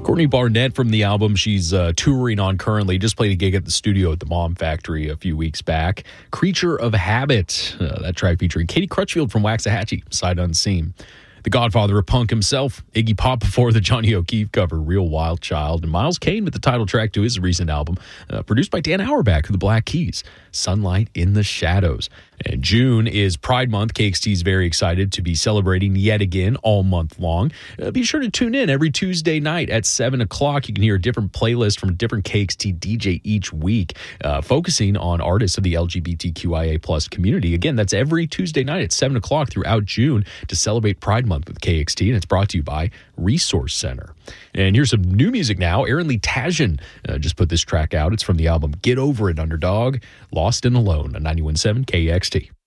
Courtney Barnett from the album she's touring on currently just played a gig at the studio at the Mom Factory a few weeks back. Creature of Habit, that track featuring Katie Crutchfield from Waxahachie, Sight Unseen. The godfather of punk himself, Iggy Pop before the Johnny O'Keefe cover, Real Wild Child, and Miles Kane with the title track to his recent album, produced by Dan Auerbach of the Black Keys, Sunlight in the Shadows. And June is Pride Month. KXT is very excited to be celebrating yet again all month long. Be sure to tune in every Tuesday night at 7 o'clock. You can hear a different playlist from a different KXT DJ each week, focusing on artists of the LGBTQIA plus community. Again, that's every Tuesday night at 7 o'clock throughout June to celebrate Pride Month with KXT, and it's brought to you by Resource Center. And here's some new music now. Aaron Lee Tasjan just put this track out. It's from the album Get Over It, Underdog, Lost and Alone on 91.7 KXT.